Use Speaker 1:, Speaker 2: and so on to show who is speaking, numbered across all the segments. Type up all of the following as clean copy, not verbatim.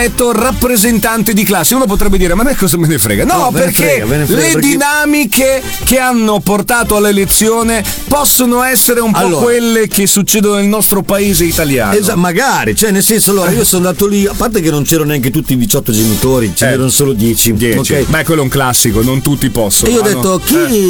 Speaker 1: rappresentante di classe. Uno potrebbe dire: ma a me cosa me ne frega? No, perché le dinamiche che hanno portato all'elezione possono essere un po' quelle che succedono nel nostro paese italiano.
Speaker 2: Magari, cioè nel senso, allora io sono andato lì, a parte che non c'erano neanche tutti i 18 genitori, ce n'erano solo 10. Okay?
Speaker 1: Beh, quello è un classico, non tutti possono.
Speaker 2: E io ho detto: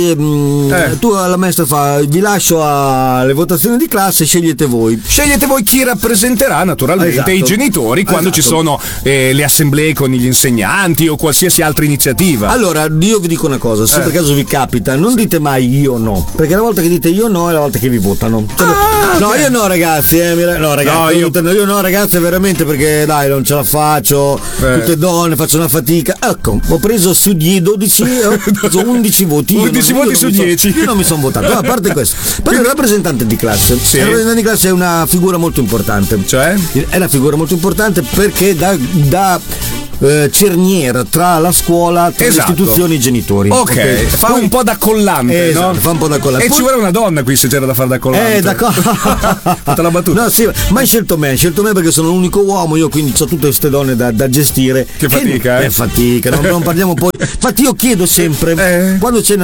Speaker 2: tu alla maestra vi lascio alle votazioni di classe, scegliete voi
Speaker 1: chi rappresenterà naturalmente i genitori quando ci sono le assemblee con gli insegnanti o qualsiasi altra iniziativa.
Speaker 2: Allora io vi dico una cosa, se per caso vi capita, non dite mai io no, perché la volta che dite io no è la volta che vi votano. No, io no ragazzi, io no ragazzi, veramente, perché dai, non ce la faccio, tutte donne, faccio una fatica. Ecco, ho preso su 12 11 voti.
Speaker 1: 11 voti su 10.
Speaker 2: Io non mi sono votato. A parte questo, poi il rappresentante di classe. Il rappresentante di classe è una figura molto importante.
Speaker 1: Cioè?
Speaker 2: È una figura molto importante perché da cerniera tra la scuola, tra le istituzioni e i genitori.
Speaker 1: Ok. Fa un po' da collante, no?
Speaker 2: Fa un po' da collante.
Speaker 1: E ci vuole una donna qui se c'era da fare da collante. Fatta la battuta.
Speaker 2: No, sì, ma hai scelto me perché sono l'unico uomo, io quindi ho tutte queste donne da gestire.
Speaker 1: Che fatica,
Speaker 2: fatica, non parliamo poi. Infatti io chiedo sempre, quando c'è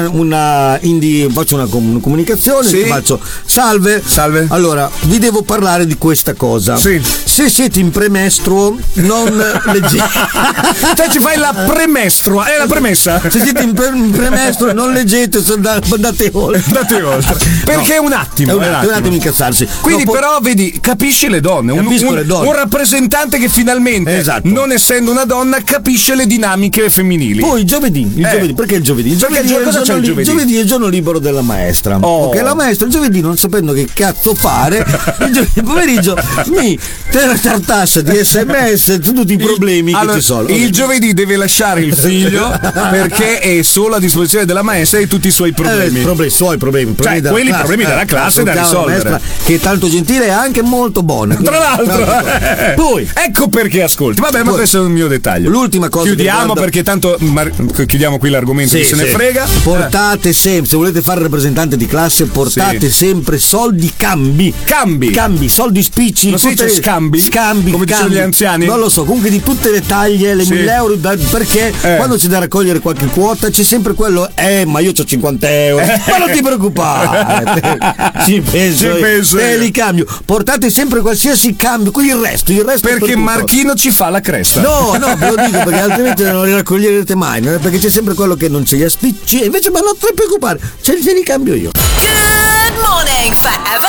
Speaker 2: faccio una comunicazione, ti faccio salve. Allora, vi devo parlare di questa cosa.
Speaker 1: Sì.
Speaker 2: Se siete in premestruo, non leggete.
Speaker 1: Te ci fai la premestrua, è la premessa.
Speaker 2: Se siete in premestruo, non leggete, andate oltre.
Speaker 1: Perché è un attimo
Speaker 2: incazzarsi.
Speaker 1: Quindi però vedi, capisci le donne. Un rappresentante che finalmente, non essendo una donna, capisce le dinamiche femminili.
Speaker 2: Poi il giovedì, perché il giovedì? Il giovedì è il giorno libero della maestra. Ok, la maestra il giovedì, non sapendo che cazzo fare, il pomeriggio mi tartassa di SMS tutti i problemi che ci sono.
Speaker 1: Il giovedì deve lasciare il figlio perché è solo a disposizione della maestra e tutti i suoi problemi.
Speaker 2: Suoi problemi
Speaker 1: problemi della classe da risolvere.
Speaker 2: Che è tanto gentile e anche molto buona.
Speaker 1: Tra l'altro. Poi ecco perché ascolti. Vabbè, ma questo è un mio dettaglio.
Speaker 2: L'ultima cosa.
Speaker 1: Chiudiamo perché tanto chiudiamo qui l'argomento, chi se ne frega.
Speaker 2: Portate sempre, se volete fare rappresentante di classe, portate sempre soldi cambi, soldi spicci.
Speaker 1: Non si dice scambi? Come dicono gli anziani?
Speaker 2: Non lo so, comunque di tutte le taglie, le 1.000 euro, perché quando c'è da raccogliere qualche quota c'è sempre quello, ma io c'ho 50 euro. Ma non ti preoccupare, ci penso, te li cambio. Portate sempre qualsiasi cambio, il resto
Speaker 1: perché Marchino ci fa la cresta.
Speaker 2: No, ve lo dico perché altrimenti non li raccoglierete mai, perché c'è sempre quello che non ce li ha spicci, invece ma non ti preoccupare, ce li cambio io.
Speaker 3: Good morning, forever